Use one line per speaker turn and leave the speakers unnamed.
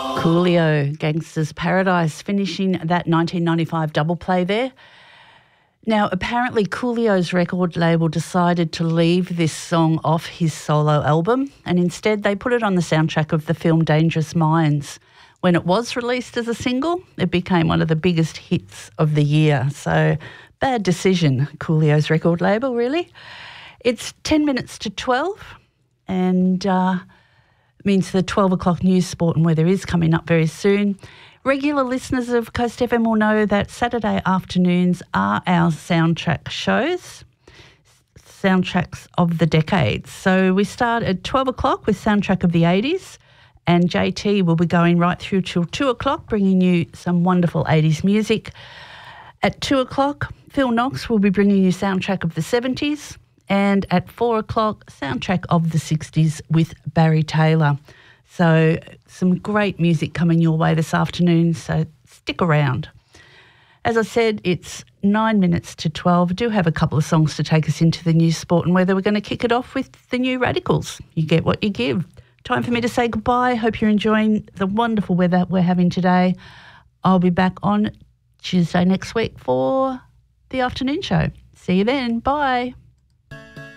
Coolio, Gangster's Paradise, finishing that 1995 double play there. Now, apparently Coolio's record label decided to leave this song off his solo album, and instead they put it on the soundtrack of the film Dangerous Minds. When it was released as a single, it became one of the biggest hits of the year. So, bad decision, Coolio's record label, really. It's 10 minutes to 12, and means the 12 o'clock news, sport and weather is coming up very soon. Regular listeners of Coast FM will know that Saturday afternoons are our soundtrack shows, soundtracks of the decades. So we start at 12 o'clock with Soundtrack of the 80s, and JT will be going right through till 2 o'clock, bringing you some wonderful 80s music. At 2 o'clock, Phil Knox will be bringing you Soundtrack of the 70s. And at 4 o'clock, Soundtrack of the 60s with Barry Taylor. So some great music coming your way this afternoon, so stick around. As I said, it's 9 minutes to 12. I do have a couple of songs to take us into the news, sport and weather. We're going to kick it off with the New Radicals. You get what you give. Time for me to say goodbye. Hope you're enjoying the wonderful weather we're having today. I'll be back on Tuesday next week for the afternoon show. See you then. Bye.